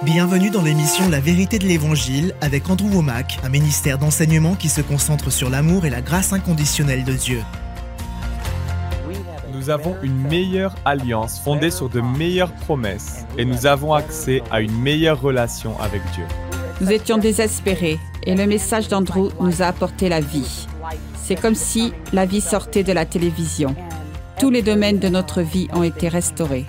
Bienvenue dans l'émission La vérité de l'Évangile avec Andrew Wommack, un ministère d'enseignement qui se concentre sur l'amour et la grâce inconditionnelle de Dieu. Nous avons une meilleure alliance fondée sur de meilleures promesses et nous avons accès à une meilleure relation avec Dieu. Nous étions désespérés et le message d'Andrew nous a apporté la vie. C'est comme si la vie sortait de la télévision. Tous les domaines de notre vie ont été restaurés.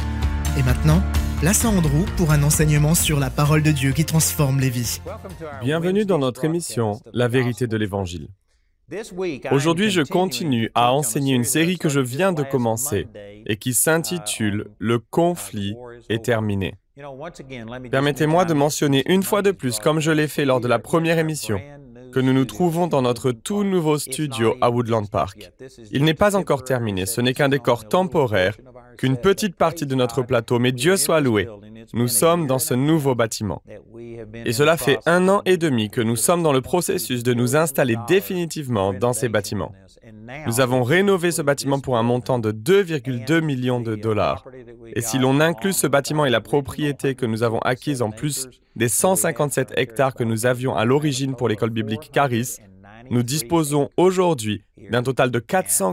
Et maintenant, place à Andrew pour un enseignement sur la parole de Dieu qui transforme les vies. Bienvenue dans notre émission La vérité de l'Évangile. Aujourd'hui, je continue à enseigner une série que je viens de commencer et qui s'intitule « Le conflit est terminé ». Permettez-moi de mentionner une fois de plus, comme je l'ai fait lors de la première émission, que nous nous trouvons dans notre tout nouveau studio à Woodland Park. Il n'est pas encore terminé, ce n'est qu'un décor temporaire, qu'une petite partie de notre plateau, mais Dieu soit loué, nous sommes dans ce nouveau bâtiment. Et cela fait 1 an et demi que nous sommes dans le processus de nous installer définitivement dans ces bâtiments. Nous avons rénové ce bâtiment pour un montant de 2,2 millions de dollars. Et si l'on inclut ce bâtiment et la propriété que nous avons acquise en plus des 157 hectares que nous avions à l'origine pour l'école biblique Charis, nous disposons aujourd'hui d'un total de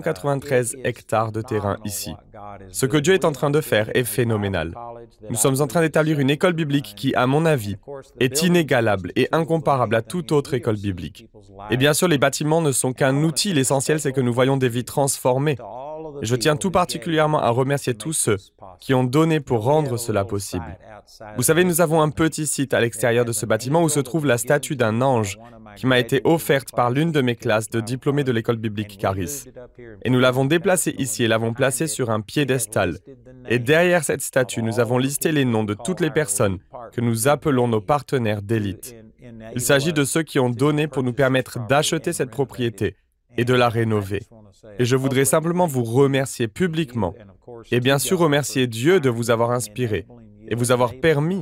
493 hectares de terrain ici. Ce que Dieu est en train de faire est phénoménal. Nous sommes en train d'établir une école biblique qui, à mon avis, est inégalable et incomparable à toute autre école biblique. Et bien sûr, les bâtiments ne sont qu'un outil. L'essentiel, c'est que nous voyons des vies transformées. Et je tiens tout particulièrement à remercier tous ceux qui ont donné pour rendre cela possible. Vous savez, nous avons un petit site à l'extérieur de ce bâtiment où se trouve la statue d'un ange qui m'a été offerte par l'une de mes classes de diplômés de l'école biblique Charis. Et nous l'avons déplacée ici et l'avons placée sur un piédestal. Et derrière cette statue, nous avons listé les noms de toutes les personnes que nous appelons nos partenaires d'élite. Il s'agit de ceux qui ont donné pour nous permettre d'acheter cette propriété et de la rénover. Et je voudrais simplement vous remercier publiquement et bien sûr remercier Dieu de vous avoir inspiré et vous avoir permis,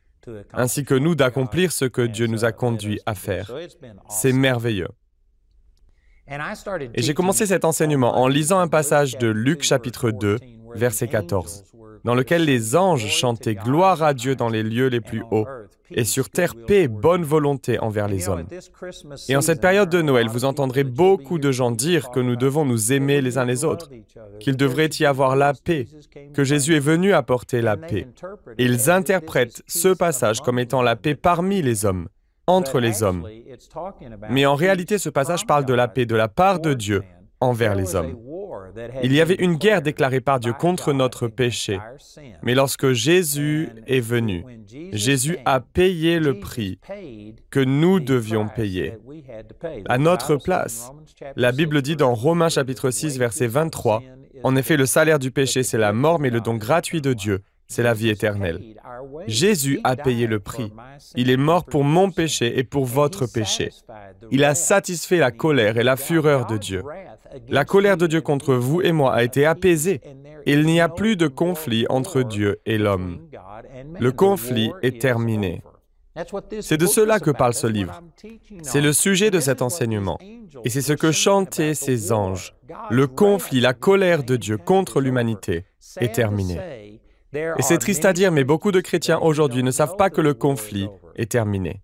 ainsi que nous, d'accomplir ce que Dieu nous a conduits à faire. C'est merveilleux. Et j'ai commencé cet enseignement en lisant un passage de Luc chapitre 2, verset 14, dans lequel les anges chantaient « Gloire à Dieu dans les lieux les plus hauts, et sur terre paix, bonne volonté envers les hommes. » Et en cette période de Noël, vous entendrez beaucoup de gens dire que nous devons nous aimer les uns les autres, qu'il devrait y avoir la paix, que Jésus est venu apporter la paix. Et ils interprètent ce passage comme étant la paix parmi les hommes, entre les hommes. Mais en réalité, ce passage parle de la paix de la part de Dieu envers les hommes. Il y avait une guerre déclarée par Dieu contre notre péché. Mais lorsque Jésus est venu, Jésus a payé le prix que nous devions payer à notre place. La Bible dit dans Romains chapitre 6, verset 23, « En effet, le salaire du péché, c'est la mort, mais le don gratuit de Dieu, c'est la vie éternelle. » Jésus a payé le prix. Il est mort pour mon péché et pour votre péché. Il a satisfait la colère et la fureur de Dieu. La colère de Dieu contre vous et moi a été apaisée. Il n'y a plus de conflit entre Dieu et l'homme. Le conflit est terminé. C'est de cela que parle ce livre. C'est le sujet de cet enseignement. Et c'est ce que chantaient ces anges. Le conflit, la colère de Dieu contre l'humanité est terminé. Et c'est triste à dire, mais beaucoup de chrétiens aujourd'hui ne savent pas que le conflit est terminé.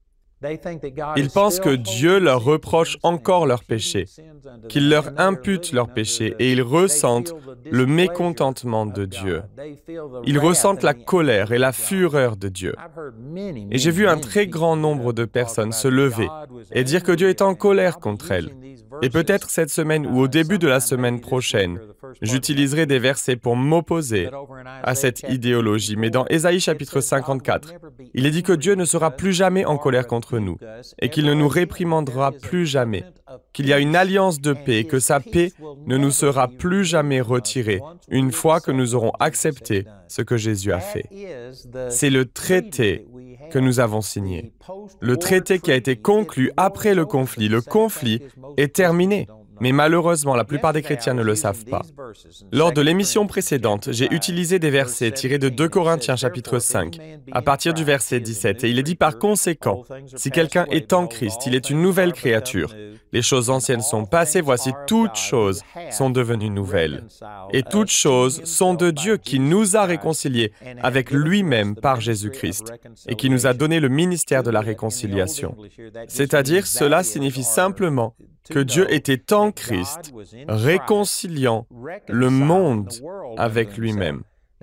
Ils pensent que Dieu leur reproche encore leurs péchés, qu'il leur impute leurs péchés et ils ressentent le mécontentement de Dieu. Ils ressentent la colère et la fureur de Dieu. Et j'ai vu un très grand nombre de personnes se lever et dire que Dieu est en colère contre elles. Et peut-être cette semaine ou au début de la semaine prochaine, j'utiliserai des versets pour m'opposer à cette idéologie. Mais dans Ésaïe chapitre 54, il est dit que Dieu ne sera plus jamais en colère contre nous et qu'il ne nous réprimandera plus jamais, qu'il y a une alliance de paix et que sa paix ne nous sera plus jamais retirée une fois que nous aurons accepté ce que Jésus a fait. C'est le traité que nous avons signé. Le traité qui a été conclu après le conflit. Le conflit est terminé. Mais malheureusement, la plupart des chrétiens ne le savent pas. Lors de l'émission précédente, j'ai utilisé des versets tirés de 2 Corinthiens chapitre 5, à partir du verset 17, et il est dit par conséquent, si quelqu'un est en Christ, il est une nouvelle créature. Les choses anciennes sont passées, voici toutes choses sont devenues nouvelles. Et toutes choses sont de Dieu qui nous a réconciliés avec lui-même par Jésus-Christ et qui nous a donné le ministère de la réconciliation. C'est-à-dire, cela signifie simplement que Dieu était en Christ, réconciliant le monde avec lui-même.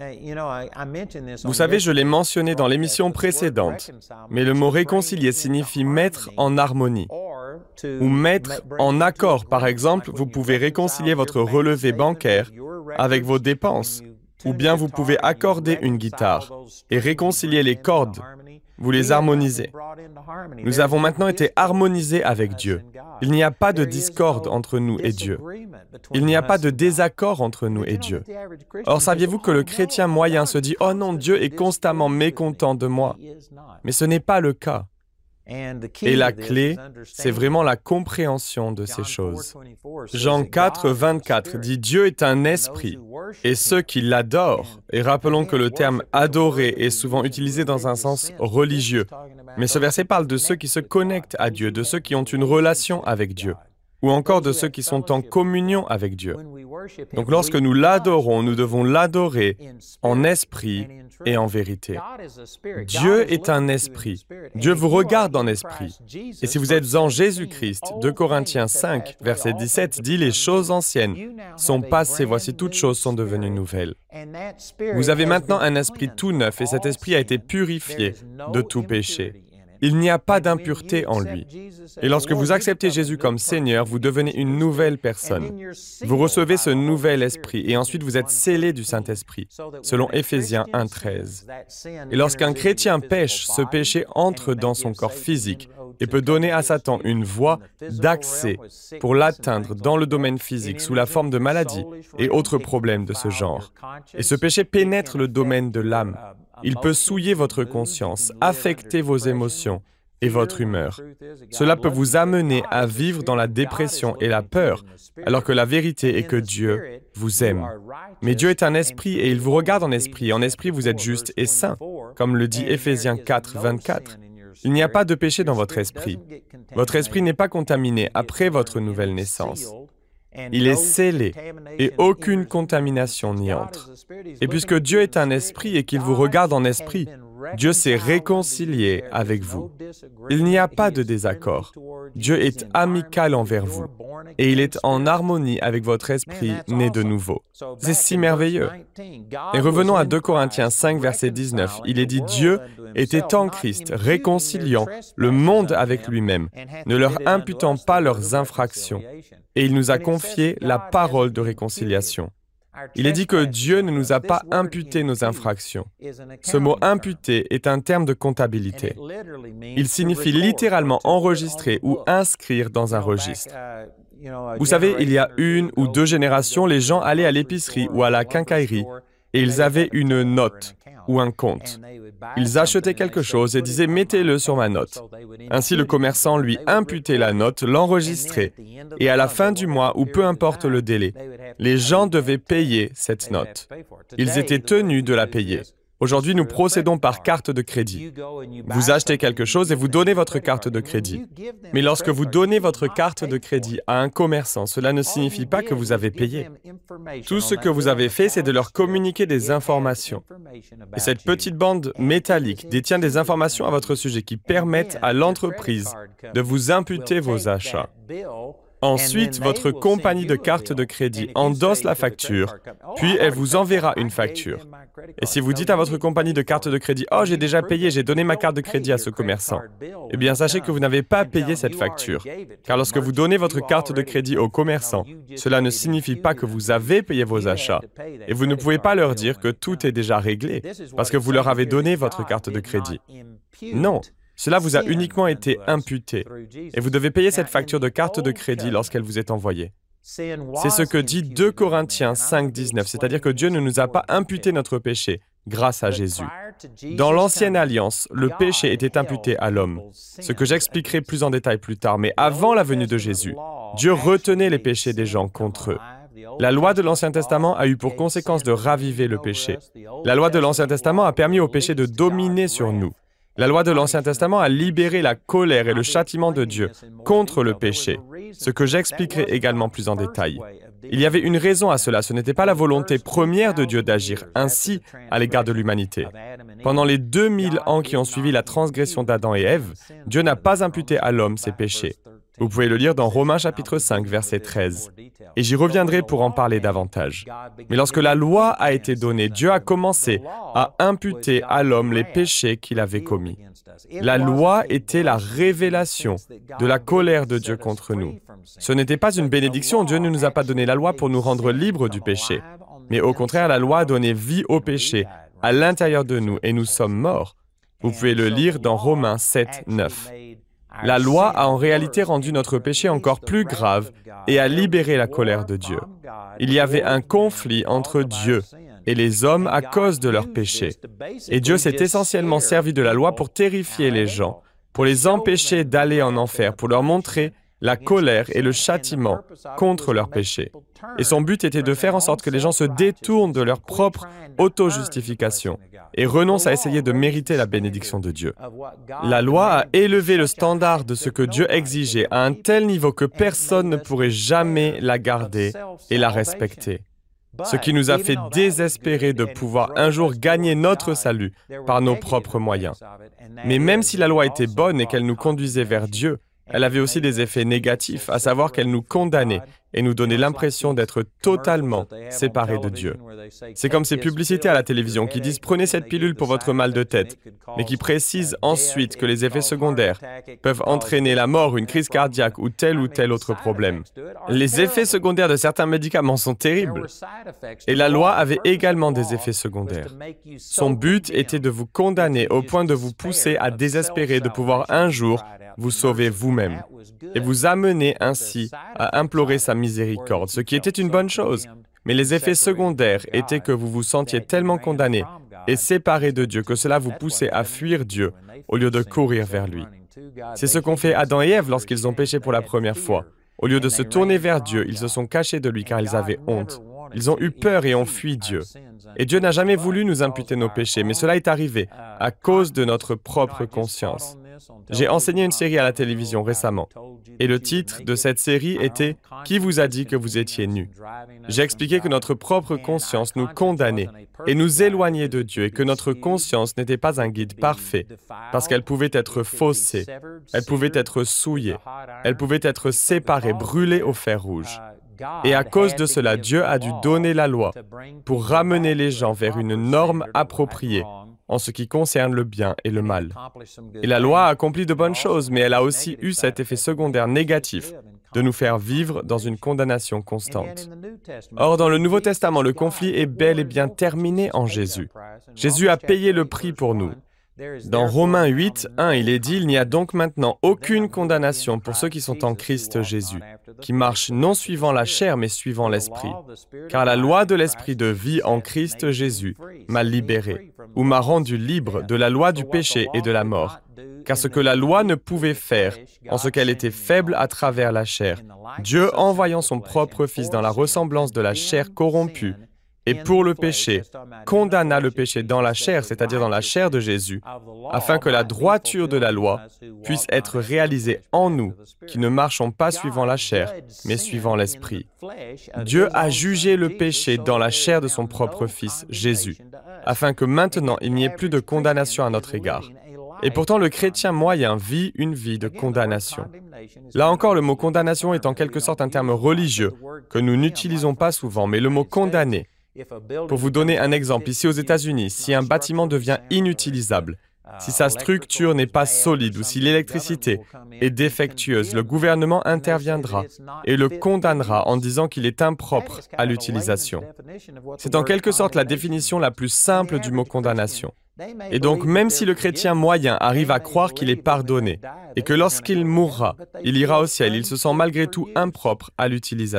Vous savez, je l'ai mentionné dans l'émission précédente, mais le mot réconcilier signifie mettre en harmonie ou mettre en accord. Par exemple, vous pouvez réconcilier votre relevé bancaire avec vos dépenses, ou bien vous pouvez accorder une guitare et réconcilier les cordes. Vous les harmonisez. Nous avons maintenant été harmonisés avec Dieu. Il n'y a pas de discorde entre nous et Dieu. Il n'y a pas de désaccord entre nous et Dieu. Or, saviez-vous que le chrétien moyen se dit « Oh non, Dieu est constamment mécontent de moi ». Mais ce n'est pas le cas. Et la clé, c'est vraiment la compréhension de ces choses. Jean 4, 24 dit « Dieu est un esprit, et ceux qui l'adorent », et rappelons que le terme « adorer » est souvent utilisé dans un sens religieux, mais ce verset parle de ceux qui se connectent à Dieu, de ceux qui ont une relation avec Dieu, ou encore de ceux qui sont en communion avec Dieu. Donc lorsque nous l'adorons, nous devons l'adorer en esprit et en vérité. Dieu est un esprit. Dieu vous regarde en esprit. Et si vous êtes en Jésus-Christ, 2 Corinthiens 5, verset 17 dit « Les choses anciennes sont passées, voici toutes choses sont devenues nouvelles ». Vous avez maintenant un esprit tout neuf et cet esprit a été purifié de tout péché. Il n'y a pas d'impureté en lui. Et lorsque vous acceptez Jésus comme Seigneur, vous devenez une nouvelle personne. Vous recevez ce nouvel esprit et ensuite vous êtes scellé du Saint-Esprit, selon Éphésiens 1:13. Et lorsqu'un chrétien pêche, ce péché entre dans son corps physique et peut donner à Satan une voie d'accès pour l'atteindre dans le domaine physique sous la forme de maladies et autres problèmes de ce genre. Et ce péché pénètre le domaine de l'âme. Il peut souiller votre conscience, affecter vos émotions et votre humeur. Cela peut vous amener à vivre dans la dépression et la peur, alors que la vérité est que Dieu vous aime. Mais Dieu est un esprit et il vous regarde en esprit. En esprit, vous êtes juste et saint, comme le dit Éphésiens 4, 24. Il n'y a pas de péché dans votre esprit. Votre esprit n'est pas contaminé après votre nouvelle naissance. Il est scellé et aucune contamination n'y entre. Et puisque Dieu est un esprit et qu'il vous regarde en esprit, Dieu s'est réconcilié avec vous. Il n'y a pas de désaccord. Dieu est amical envers vous et il est en harmonie avec votre esprit né de nouveau. C'est si merveilleux. Et revenons à 2 Corinthiens 5, verset 19. Il est dit « Dieu était en Christ, réconciliant le monde avec lui-même, ne leur imputant pas leurs infractions. Et il nous a confié la parole de réconciliation. » Il est dit que Dieu ne nous a pas imputé nos infractions. Ce mot « imputer » est un terme de comptabilité. Il signifie littéralement enregistrer ou inscrire dans un registre. Vous savez, il y a 1 ou 2 générations, les gens allaient à l'épicerie ou à la quincaillerie et ils avaient une note ou un compte. Ils achetaient quelque chose et disaient « mettez-le sur ma note ». Ainsi, le commerçant lui imputait la note, l'enregistrait, et à la fin du mois, ou peu importe le délai, les gens devaient payer cette note. Ils étaient tenus de la payer. Aujourd'hui, nous procédons par carte de crédit. Vous achetez quelque chose et vous donnez votre carte de crédit. Mais lorsque vous donnez votre carte de crédit à un commerçant, cela ne signifie pas que vous avez payé. Tout ce que vous avez fait, c'est de leur communiquer des informations. Et cette petite bande métallique détient des informations à votre sujet qui permettent à l'entreprise de vous imputer vos achats. Ensuite, votre compagnie de carte de crédit endosse la facture, puis elle vous enverra une facture. Et si vous dites à votre compagnie de carte de crédit « Oh, j'ai déjà payé, j'ai donné ma carte de crédit à ce commerçant », eh bien, sachez que vous n'avez pas payé cette facture. Car lorsque vous donnez votre carte de crédit au commerçant, cela ne signifie pas que vous avez payé vos achats. Et vous ne pouvez pas leur dire que tout est déjà réglé, parce que vous leur avez donné votre carte de crédit. Non. Cela vous a uniquement été imputé, et vous devez payer cette facture de carte de crédit lorsqu'elle vous est envoyée. C'est ce que dit 2 Corinthiens 5, 19, c'est-à-dire que Dieu ne nous a pas imputé notre péché grâce à Jésus. Dans l'Ancienne Alliance, le péché était imputé à l'homme, ce que j'expliquerai plus en détail plus tard, mais avant la venue de Jésus, Dieu retenait les péchés des gens contre eux. La loi de l'Ancien Testament a eu pour conséquence de raviver le péché. La loi de l'Ancien Testament a permis au péché de dominer sur nous. La loi de l'Ancien Testament a libéré la colère et le châtiment de Dieu contre le péché, ce que j'expliquerai également plus en détail. Il y avait une raison à cela, ce n'était pas la volonté première de Dieu d'agir ainsi à l'égard de l'humanité. Pendant les 2000 ans qui ont suivi la transgression d'Adam et Ève, Dieu n'a pas imputé à l'homme ses péchés. Vous pouvez le lire dans Romains chapitre 5, verset 13. Et j'y reviendrai pour en parler davantage. Mais lorsque la loi a été donnée, Dieu a commencé à imputer à l'homme les péchés qu'il avait commis. La loi était la révélation de la colère de Dieu contre nous. Ce n'était pas une bénédiction, Dieu ne nous a pas donné la loi pour nous rendre libres du péché. Mais au contraire, la loi a donné vie au péché à l'intérieur de nous et nous sommes morts. Vous pouvez le lire dans Romains 7, 9. La loi a en réalité rendu notre péché encore plus grave et a libéré la colère de Dieu. Il y avait un conflit entre Dieu et les hommes à cause de leurs péchés. Et Dieu s'est essentiellement servi de la loi pour terrifier les gens, pour les empêcher d'aller en enfer, pour leur montrer la colère et le châtiment contre leurs péchés. Et son but était de faire en sorte que les gens se détournent de leur propre auto-justification et renoncent à essayer de mériter la bénédiction de Dieu. La loi a élevé le standard de ce que Dieu exigeait à un tel niveau que personne ne pourrait jamais la garder et la respecter. Ce qui nous a fait désespérer de pouvoir un jour gagner notre salut par nos propres moyens. Mais même si la loi était bonne et qu'elle nous conduisait vers Dieu, elle avait aussi des effets négatifs, à savoir qu'elle nous condamnait et nous donnait l'impression d'être totalement séparés de Dieu. C'est comme ces publicités à la télévision qui disent « Prenez cette pilule pour votre mal de tête », mais qui précisent ensuite que les effets secondaires peuvent entraîner la mort, une crise cardiaque ou tel autre problème. Les effets secondaires de certains médicaments sont terribles. Et la loi avait également des effets secondaires. Son but était de vous condamner au point de vous pousser à désespérer de pouvoir un jour vous sauver vous-même et vous amener ainsi à implorer sa miséricorde, ce qui était une bonne chose. Mais les effets secondaires étaient que vous vous sentiez tellement condamné et séparé de Dieu que cela vous poussait à fuir Dieu au lieu de courir vers lui. C'est ce qu'ont fait Adam et Ève lorsqu'ils ont péché pour la première fois. Au lieu de se tourner vers Dieu, ils se sont cachés de lui car ils avaient honte. Ils ont eu peur et ont fui Dieu. Et Dieu n'a jamais voulu nous imputer nos péchés, mais cela est arrivé à cause de notre propre conscience. J'ai enseigné une série à la télévision récemment, et le titre de cette série était « Qui vous a dit que vous étiez nus ?» J'ai expliqué que notre propre conscience nous condamnait et nous éloignait de Dieu, et que notre conscience n'était pas un guide parfait, parce qu'elle pouvait être faussée, elle pouvait être souillée, elle pouvait être séparée, brûlée au fer rouge. Et à cause de cela, Dieu a dû donner la loi pour ramener les gens vers une norme appropriée en ce qui concerne le bien et le mal. Et la loi a accompli de bonnes choses, mais elle a aussi eu cet effet secondaire négatif de nous faire vivre dans une condamnation constante. Or, dans le Nouveau Testament, le conflit est bel et bien terminé en Jésus. Jésus a payé le prix pour nous. Dans Romains 8, 1, il est dit « Il n'y a donc maintenant aucune condamnation pour ceux qui sont en Christ Jésus, qui marchent non suivant la chair, mais suivant l'Esprit. Car la loi de l'Esprit de vie en Christ Jésus m'a libéré, ou m'a rendu libre de la loi du péché et de la mort. Car ce que la loi ne pouvait faire, en ce qu'elle était faible à travers la chair, Dieu, envoyant son propre Fils dans la ressemblance de la chair corrompue, et pour le péché, condamna le péché dans la chair, c'est-à-dire dans la chair de Jésus, afin que la droiture de la loi puisse être réalisée en nous, qui ne marchons pas suivant la chair, mais suivant l'Esprit. Dieu a jugé le péché dans la chair de son propre Fils, Jésus, afin que maintenant il n'y ait plus de condamnation à notre égard. Et pourtant, le chrétien moyen vit une vie de condamnation. Là encore, le mot « condamnation » est en quelque sorte un terme religieux que nous n'utilisons pas souvent, mais le mot « condamner », pour vous donner un exemple, ici aux États-Unis, si un bâtiment devient inutilisable, si sa structure n'est pas solide ou si l'électricité est défectueuse, le gouvernement interviendra et le condamnera en disant qu'il est impropre à l'utilisation. C'est en quelque sorte la définition la plus simple du mot condamnation. Et donc, même si le chrétien moyen arrive à croire qu'il est pardonné et que lorsqu'il mourra, il ira au ciel, il se sent malgré tout impropre à l'utilisation.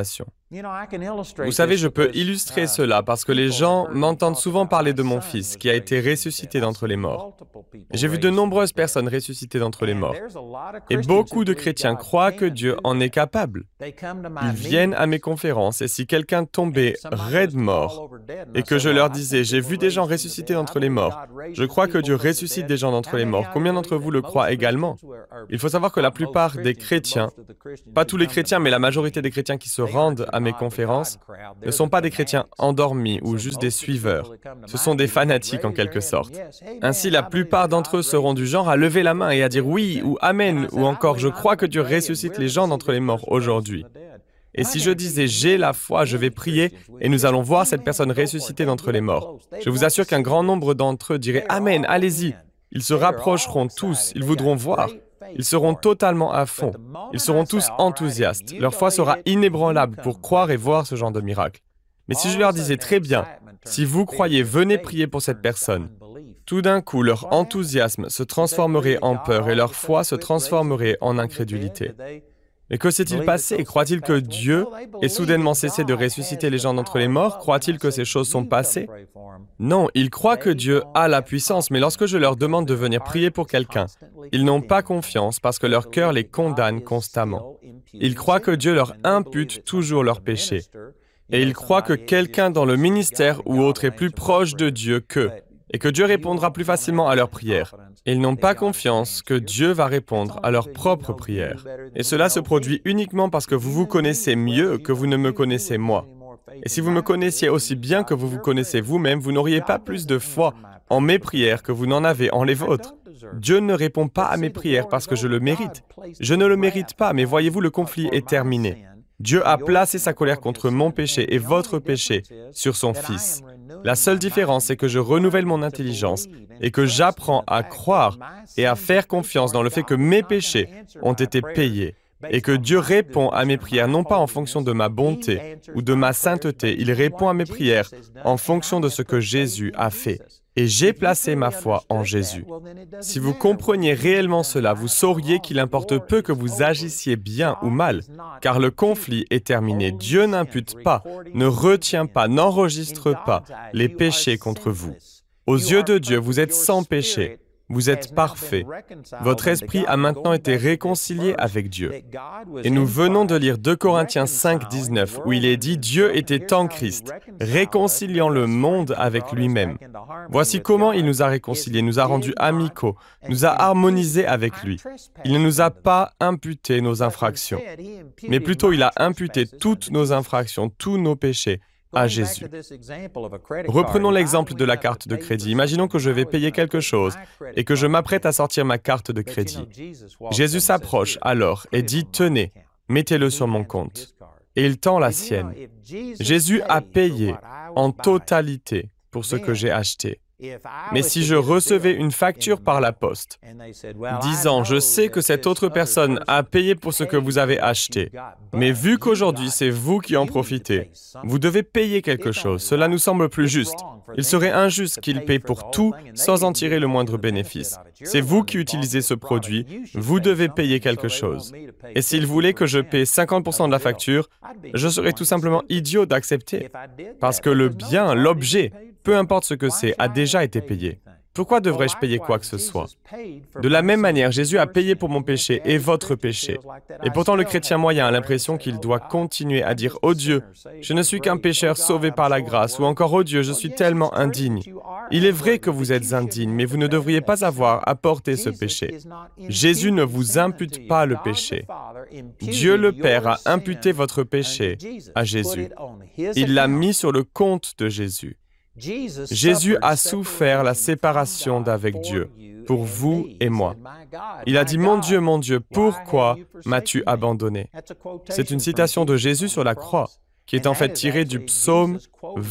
Vous savez, je peux illustrer cela parce que les gens m'entendent souvent parler de mon fils qui a été ressuscité d'entre les morts. J'ai vu de nombreuses personnes ressuscitées d'entre les morts. Et beaucoup de chrétiens croient que Dieu en est capable. Ils viennent à mes conférences et si quelqu'un tombait raide mort et que je leur disais « J'ai vu des gens ressuscités d'entre les morts. Je crois que Dieu ressuscite des gens d'entre les morts. Combien d'entre vous le croient également ?» Il faut savoir que la plupart des chrétiens, pas tous les chrétiens, mais la majorité des chrétiens qui se rendent à mes conférences ne sont pas des chrétiens endormis ou juste des suiveurs. Ce sont des fanatiques en quelque sorte. Ainsi, la plupart d'entre eux seront du genre à lever la main et à dire oui ou amen ou encore je crois que Dieu ressuscite les gens d'entre les morts aujourd'hui. Et si je disais j'ai la foi, je vais prier et nous allons voir cette personne ressuscitée d'entre les morts. Je vous assure qu'un grand nombre d'entre eux diraient amen, allez-y. Ils se rapprocheront tous, ils voudront voir. Ils seront totalement à fond. Ils seront tous enthousiastes. Leur foi sera inébranlable pour croire et voir ce genre de miracle. Mais si je leur disais très bien, si vous croyez, venez prier pour cette personne, tout d'un coup, leur enthousiasme se transformerait en peur et leur foi se transformerait en incrédulité. Mais que s'est-il passé? Croient-ils que Dieu ait soudainement cessé de ressusciter les gens d'entre les morts? Croient-ils que ces choses sont passées? Non, ils croient que Dieu a la puissance, mais lorsque je leur demande de venir prier pour quelqu'un, ils n'ont pas confiance parce que leur cœur les condamne constamment. Ils croient que Dieu leur impute toujours leurs péchés. Et ils croient que quelqu'un dans le ministère ou autre est plus proche de Dieu qu'eux, et que Dieu répondra plus facilement à leurs prières. Ils n'ont pas confiance que Dieu va répondre à leurs propres prières. Et cela se produit uniquement parce que vous vous connaissez mieux que vous ne me connaissez moi. Et si vous me connaissiez aussi bien que vous vous connaissez vous-même, vous n'auriez pas plus de foi en mes prières que vous n'en avez en les vôtres. Dieu ne répond pas à mes prières parce que je le mérite. Je ne le mérite pas, mais voyez-vous, le conflit est terminé. Dieu a placé sa colère contre mon péché et votre péché sur son Fils. La seule différence, c'est que je renouvelle mon intelligence et que j'apprends à croire et à faire confiance dans le fait que mes péchés ont été payés et que Dieu répond à mes prières non pas en fonction de ma bonté ou de ma sainteté, il répond à mes prières en fonction de ce que Jésus a fait. Et j'ai placé ma foi en Jésus. Si vous compreniez réellement cela, vous sauriez qu'il importe peu que vous agissiez bien ou mal, car le conflit est terminé. Dieu n'impute pas, ne retient pas, n'enregistre pas les péchés contre vous. Aux yeux de Dieu, vous êtes sans péché. Vous êtes parfait. Votre esprit a maintenant été réconcilié avec Dieu. Et nous venons de lire 2 Corinthiens 5, 19, où il est dit « Dieu était en Christ, réconciliant le monde avec lui-même. Voici comment il nous a réconciliés, nous a rendus amicaux, nous a harmonisés avec lui. Il ne nous a pas imputé nos infractions, mais plutôt il a imputé toutes nos infractions, tous nos péchés, à Jésus. » Reprenons l'exemple de la carte de crédit. Imaginons que je vais payer quelque chose et que je m'apprête à sortir ma carte de crédit. Jésus s'approche alors et dit « Tenez, mettez-le sur mon compte. » Et il tend la sienne. Jésus a payé en totalité pour ce que j'ai acheté. Mais si je recevais une facture par la poste, disant « Je sais que cette autre personne a payé pour ce que vous avez acheté, mais vu qu'aujourd'hui c'est vous qui en profitez, vous devez payer quelque chose. Cela nous semble plus juste. Il serait injuste qu'il paye pour tout sans en tirer le moindre bénéfice. C'est vous qui utilisez ce produit, vous devez payer quelque chose. Et s'il voulait que je paie 50% de la facture, je serais tout simplement idiot d'accepter. Parce que le bien, l'objet, peu importe ce que c'est, a déjà été payé. Pourquoi devrais-je payer quoi que ce soit? De la même manière, Jésus a payé pour mon péché et votre péché. Et pourtant, le chrétien moyen a l'impression qu'il doit continuer à dire « Oh Dieu, je ne suis qu'un pécheur sauvé par la grâce » ou encore « Oh Dieu, je suis tellement indigne ». Il est vrai que vous êtes indigne, mais vous ne devriez pas avoir à porter ce péché. Jésus ne vous impute pas le péché. Dieu le Père a imputé votre péché à Jésus. Il l'a mis sur le compte de Jésus. Jésus a souffert la séparation d'avec Dieu, pour vous et moi. Il a dit « Mon Dieu, pourquoi m'as-tu abandonné ?» C'est une citation de Jésus sur la croix, qui est en fait tirée du psaume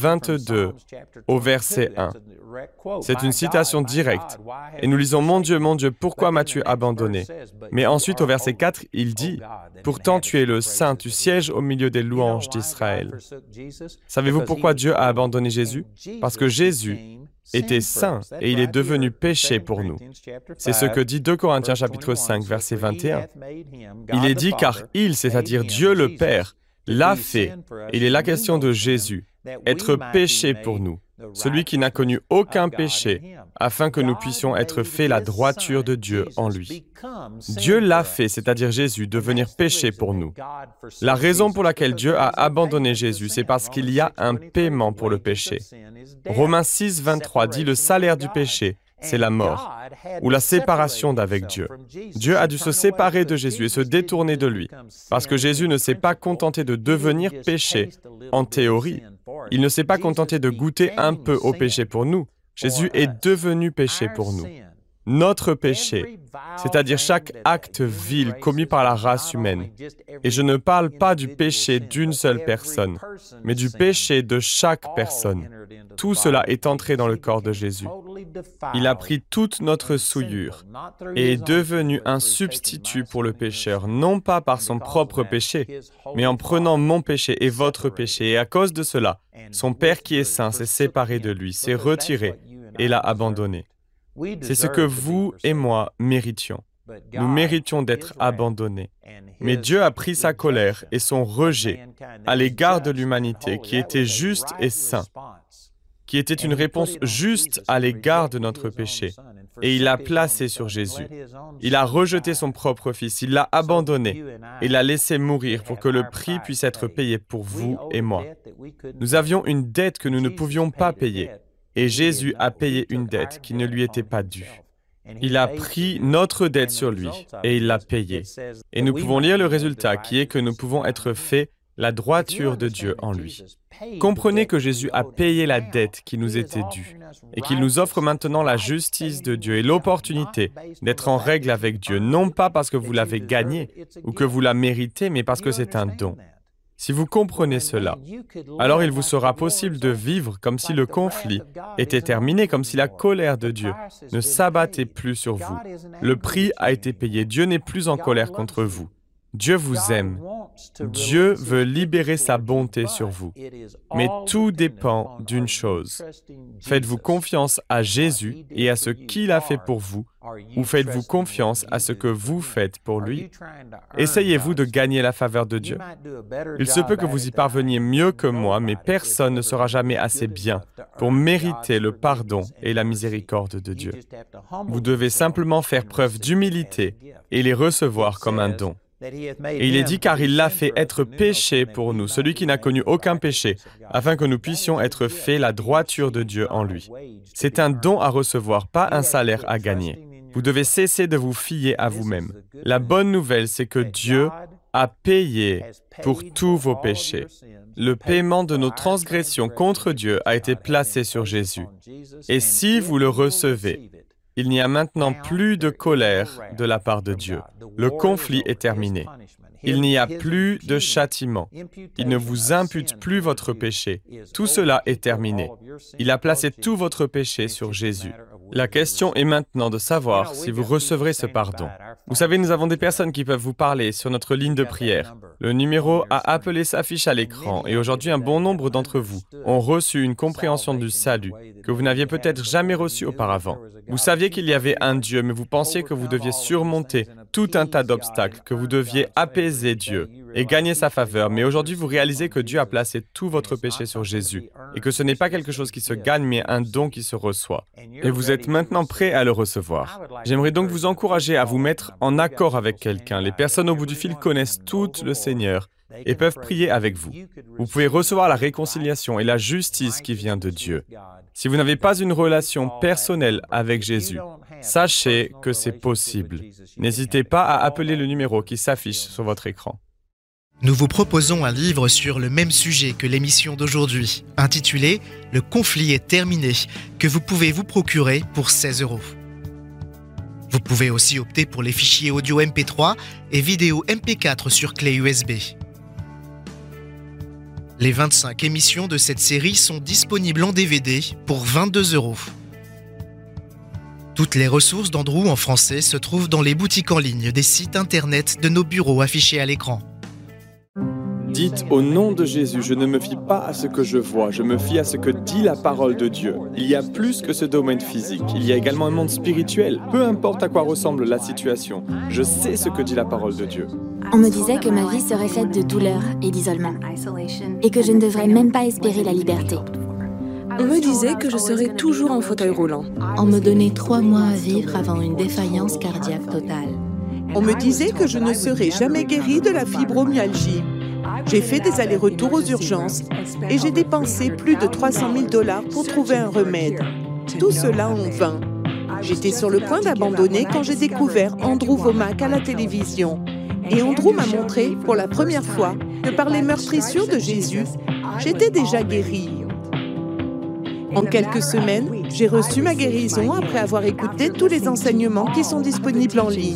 22, au verset 1. C'est une citation directe. Et nous lisons « Mon Dieu, pourquoi m'as-tu abandonné ?» Mais ensuite, au verset 4, il dit « Pourtant tu es le Saint, tu sièges au milieu des louanges d'Israël. » Savez-vous pourquoi Dieu a abandonné Jésus? Parce que Jésus était saint et il est devenu péché pour nous. C'est ce que dit 2 Corinthiens chapitre 5, verset 21. Il est dit « Car il, c'est-à-dire Dieu le Père, l'a fait. Il est la question de Jésus, être péché pour nous, celui qui n'a connu aucun péché, afin que nous puissions être faits la droiture de Dieu en lui. Dieu l'a fait, c'est-à-dire Jésus, devenir péché pour nous. La raison pour laquelle Dieu a abandonné Jésus, c'est parce qu'il y a un paiement pour le péché. Romains 6, 23 dit « Le salaire du péché, c'est la mort, ou la séparation d'avec Dieu. » Dieu a dû se séparer de Jésus et se détourner de lui, parce que Jésus ne s'est pas contenté de devenir péché en théorie. Il ne s'est pas contenté de goûter un peu au péché pour nous. Jésus est devenu péché pour nous. Notre péché, c'est-à-dire chaque acte vil commis par la race humaine. Et je ne parle pas du péché d'une seule personne, mais du péché de chaque personne. Tout cela est entré dans le corps de Jésus. Il a pris toute notre souillure et est devenu un substitut pour le pécheur, non pas par son propre péché, mais en prenant mon péché et votre péché. Et à cause de cela, son Père qui est saint s'est séparé de lui, s'est retiré et l'a abandonné. C'est ce que vous et moi méritions. Nous méritions d'être abandonnés. Mais Dieu a pris sa colère et son rejet à l'égard de l'humanité qui était juste et saint, qui était une réponse juste à l'égard de notre péché. Et il l'a placé sur Jésus. Il a rejeté son propre Fils, il l'a abandonné et l'a laissé mourir pour que le prix puisse être payé pour vous et moi. Nous avions une dette que nous ne pouvions pas payer. Et Jésus a payé une dette qui ne lui était pas due. Il a pris notre dette sur lui et il l'a payée. Et nous pouvons lire le résultat qui est que nous pouvons être faits la droiture de Dieu en lui. Comprenez que Jésus a payé la dette qui nous était due et qu'il nous offre maintenant la justice de Dieu et l'opportunité d'être en règle avec Dieu, non pas parce que vous l'avez gagné ou que vous la méritez, mais parce que c'est un don. Si vous comprenez cela, alors il vous sera possible de vivre comme si le conflit était terminé, comme si la colère de Dieu ne s'abattait plus sur vous. Le prix a été payé. Dieu n'est plus en colère contre vous. Dieu vous aime. Dieu veut libérer sa bonté sur vous. Mais tout dépend d'une chose. Faites-vous confiance à Jésus et à ce qu'il a fait pour vous, ou faites-vous confiance à ce que vous faites pour lui? Essayez-vous de gagner la faveur de Dieu? Il se peut que vous y parveniez mieux que moi, mais personne ne sera jamais assez bien pour mériter le pardon et la miséricorde de Dieu. Vous devez simplement faire preuve d'humilité et les recevoir comme un don. Et il est dit car il l'a fait être péché pour nous, celui qui n'a connu aucun péché, afin que nous puissions être faits la droiture de Dieu en lui. C'est un don à recevoir, pas un salaire à gagner. Vous devez cesser de vous fier à vous-même. La bonne nouvelle, c'est que Dieu a payé pour tous vos péchés. Le paiement de nos transgressions contre Dieu a été placé sur Jésus. Et si vous le recevez, il n'y a maintenant plus de colère de la part de Dieu. Le conflit est terminé. Il n'y a plus de châtiment. Il ne vous impute plus votre péché. Tout cela est terminé. Il a placé tout votre péché sur Jésus. La question est maintenant de savoir si vous recevrez ce pardon. Vous savez, nous avons des personnes qui peuvent vous parler sur notre ligne de prière. Le numéro à appeler s'affiche à l'écran et aujourd'hui, un bon nombre d'entre vous ont reçu une compréhension du salut que vous n'aviez peut-être jamais reçu auparavant. Vous saviez qu'il y avait un Dieu, mais vous pensiez que vous deviez surmonter tout un tas d'obstacles, que vous deviez apaiser Dieu et gagner sa faveur. Mais aujourd'hui, vous réalisez que Dieu a placé tout votre péché sur Jésus et que ce n'est pas quelque chose qui se gagne, mais un don qui se reçoit. Et vous êtes maintenant prêt à le recevoir. J'aimerais donc vous encourager à vous mettre en accord avec quelqu'un. Les personnes au bout du fil connaissent toutes le Seigneur et peuvent prier avec vous. Vous pouvez recevoir la réconciliation et la justice qui vient de Dieu. Si vous n'avez pas une relation personnelle avec Jésus, sachez que c'est possible. N'hésitez pas à appeler le numéro qui s'affiche sur votre écran. Nous vous proposons un livre sur le même sujet que l'émission d'aujourd'hui, intitulé « Le conflit est terminé », que vous pouvez vous procurer pour 16 €. Vous pouvez aussi opter pour les fichiers audio MP3 et vidéo MP4 sur clé USB. Les 25 émissions de cette série sont disponibles en DVD pour 22 €. Toutes les ressources d'Andrew en français se trouvent dans les boutiques en ligne des sites internet de nos bureaux affichés à l'écran. Dites au nom de Jésus, je ne me fie pas à ce que je vois, je me fie à ce que dit la parole de Dieu. Il y a plus que ce domaine physique, il y a également un monde spirituel. Peu importe à quoi ressemble la situation, je sais ce que dit la parole de Dieu. On me disait que ma vie serait faite de douleur et d'isolement, et que je ne devrais même pas espérer la liberté. On me disait que je serais toujours en fauteuil roulant. On me donnait 3 mois à vivre avant une défaillance cardiaque totale. On me disait que je ne serais jamais guérie de la fibromyalgie. J'ai fait des allers-retours aux urgences et j'ai dépensé plus de 300 000 $ pour trouver un remède. Tout cela en vain. J'étais sur le point d'abandonner quand j'ai découvert Andrew Wommack à la télévision. Et Andrew m'a montré pour la première fois que par les meurtrissures de Jésus, j'étais déjà guérie. En quelques semaines, j'ai reçu ma guérison après avoir écouté tous les enseignements qui sont disponibles en ligne.